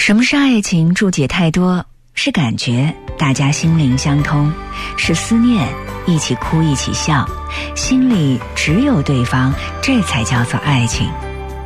什么是爱情？注解太多，是感觉，大家心灵相通，是思念，一起哭一起笑，心里只有对方，这才叫做爱情。